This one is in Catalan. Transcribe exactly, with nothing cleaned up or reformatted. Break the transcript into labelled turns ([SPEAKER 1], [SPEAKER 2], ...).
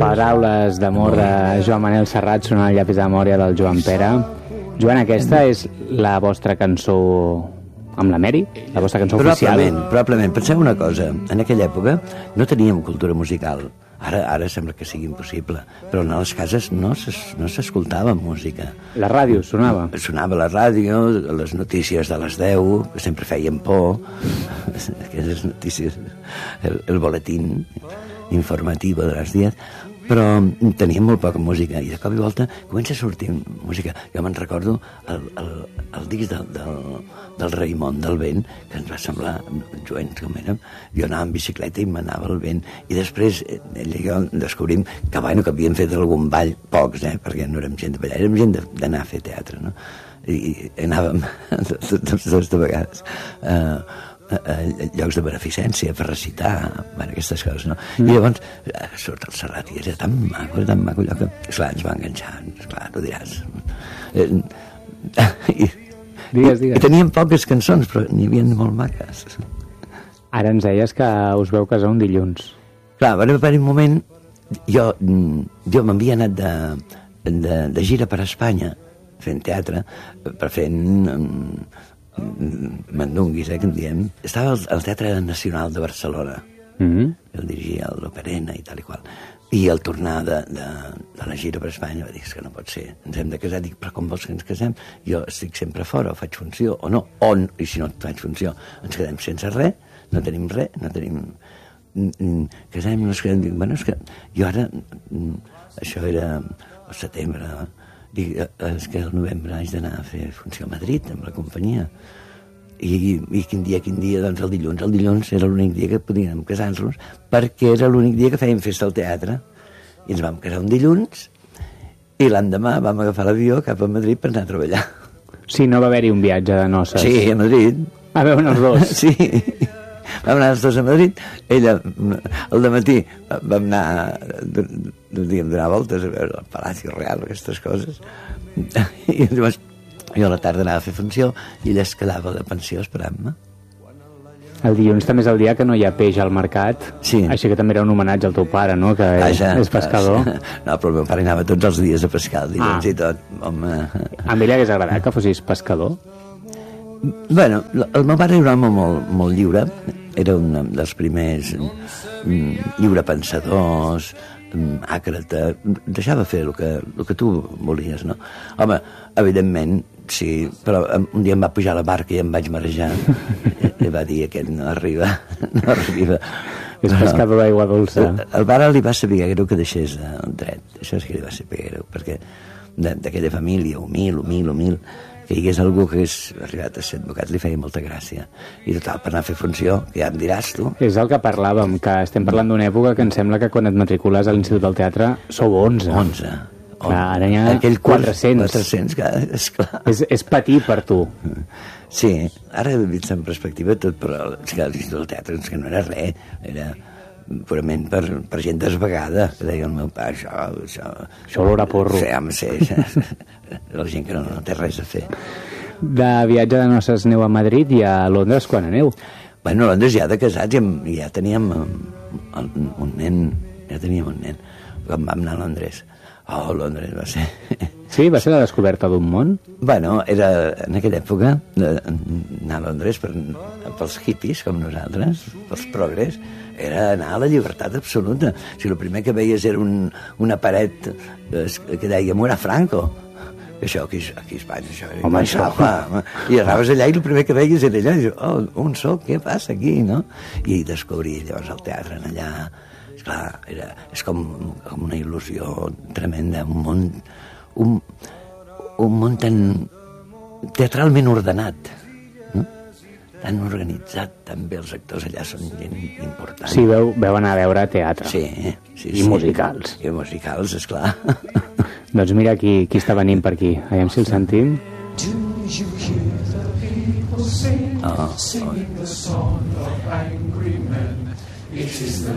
[SPEAKER 1] Paraules d'amor de Joan Manel Serrat són al llapis de memòria del Joan Pere. Joan, aquesta és la vostra cançó amb la Mary? La vostra cançó oficial?
[SPEAKER 2] Probablement, probablement. Penseu una cosa, en aquella època no teníem cultura musical. Ara, ara sembla que sigui impossible, però a les cases no s'escoltava música.
[SPEAKER 1] La ràdio sonava?
[SPEAKER 2] Sonava la ràdio, les notícies de les deu, que sempre feien por, aquelles notícies, el, el boletín informatiu de les dies, però teníem molt poca música i de cop i volta comença a sortir música. Jo me'n recordo el, el, el disc del, del, del Raimon del Vent, que ens va semblar joents com érem. Jo anava en bicicleta i m'anava al vent, i després ell i jo descobrim que, bueno, que havíem fet algun ball, pocs, eh, perquè no érem gent de ballar, érem gent d'anar a fer teatre, no? I, i anàvem totes de vegades uh, a, a llocs de beneficència per recitar, bueno, aquestes coses, no? Mm. I llavors eh, surt el Serrat i era tan maco, era tan maco allò que, esclar, ens va enganxar, esclar, ho diràs. Eh, i,
[SPEAKER 1] digues, digues.
[SPEAKER 2] I teníem poques cançons, però n'hi havia molt maques.
[SPEAKER 1] Ara ens deies que us veu casar un dilluns.
[SPEAKER 2] Clar, va haver un moment, jo, jo m'havia anat de, de, de gira per Espanya, fent teatre, per fent mandunguis, eh, que en diem. Estava al, al Teatre Nacional de Barcelona, mm-hmm. el dirigia l'Operena i tal i qual, i al tornar de, de, de la gira per Espanya va dir que no pot ser, ens hem de casar. Dic, però com vols que ens casem? Jo estic sempre fora, o faig funció o no, o, i si no faig funció ens quedem sense res, no tenim res, no tenim casem, no es quedem. Dic, bueno, és que jo ara, això era al setembre, dic, és que al novembre haig d'anar a fer funció a Madrid amb la companyia, i, i quin dia, quin dia, doncs el dilluns el dilluns era l'únic dia que podíem casar-nos, perquè era l'únic dia que fèiem festa al teatre, i ens vam casar un dilluns i l'endemà vam agafar l'avió cap a Madrid per anar a treballar.
[SPEAKER 1] Sí, no va haver-hi un viatge de noces?
[SPEAKER 2] Sí, a Madrid.
[SPEAKER 1] A veure els dos?
[SPEAKER 2] Sí, vam anar els dos a Madrid. Ella, el dematí, vam anar, diguem, donar voltes a veure el Palacio Real, aquestes coses. I llavors, jo a la tarda anava a fer funció i ella es quedava a la pensió esperant-me.
[SPEAKER 1] El dilluns també és el dia que no hi ha peix al mercat,
[SPEAKER 2] sí. Així
[SPEAKER 1] que també era un homenatge al teu pare, no?, que és,
[SPEAKER 2] Vaja,
[SPEAKER 1] és pescador.
[SPEAKER 2] No, però el meu pare anava tots els dies a pescar, el dilluns ah. i tot. Home.
[SPEAKER 1] A mi li hagués agradat que fossis pescador?
[SPEAKER 2] Bueno, el meu pare era un home molt, molt lliure, era un dels primers lliurepensadors, àcrata, deixava fer el que, el que tu volies, no? Home, evidentment, sí, però un dia em va pujar a la barca i em vaig marejar i va dir, aquest no arriba, no arriba.
[SPEAKER 1] És pescador d'aigua dolça.
[SPEAKER 2] El, el pare li va saber greu que deixés el dret, això sí que li va saber greu, perquè d'aquella família humil, humil, humil, que hi hagués algú que hagués arribat a ser advocat li feia molta gràcia. I total, per anar a fer funció, que ja em diràs tu.
[SPEAKER 1] És el que parlàvem, que estem parlant d'una època que em sembla que quan et matricules a l'Institut del Teatre sou onze.
[SPEAKER 2] onze.
[SPEAKER 1] Clar, ara hi ha
[SPEAKER 2] aquell
[SPEAKER 1] quatre-cents.
[SPEAKER 2] quatre-cents, esclar.
[SPEAKER 1] És, és patir per tu.
[SPEAKER 2] Sí, ara he vist en perspectiva tot, però és que l'Institut del Teatre és que no era res, era purament per, per gent desvegada, que deia el meu pare, això... Això,
[SPEAKER 1] això olor a porro.
[SPEAKER 2] Sí, home, sí, sí. La gent que no, no té res a fer.
[SPEAKER 1] De viatge de noces aneu a Madrid i a Londres quan aneu?
[SPEAKER 2] Bueno, a Londres ja de casats ja, ja teníem un, un nen, ja teníem un nen, quan vam anar a Londres. Oh, Londres va ser...
[SPEAKER 1] Sí, va ser la descoberta d'un món?
[SPEAKER 2] Bueno, era en aquella època anar a Londres per, pels hippies com nosaltres, pels progres, era anar a la llibertat absoluta. Si el primer que veies era un, una paret que deia «Muera Franco», que això aquí, aquí a Espanya això era...
[SPEAKER 1] Home, això...
[SPEAKER 2] I anaves allà i el primer que veies era allà i dius, oh, on soc? Què passa aquí, no? I descobrir llavors el teatre en allà. Esclar, era, és com, com una il·lusió tremenda, un món, un, un món tan teatralment ordenat, no? Tan organitzat, també els actors allà són gent important.
[SPEAKER 1] Sí, veu, veu anar a veure teatre.
[SPEAKER 2] Sí, sí.
[SPEAKER 1] I
[SPEAKER 2] sí.
[SPEAKER 1] musicals.
[SPEAKER 2] I musicals, esclar.
[SPEAKER 1] Doncs mira qui, qui està venint per aquí. Aviam si el sentim.
[SPEAKER 2] Oh, oh.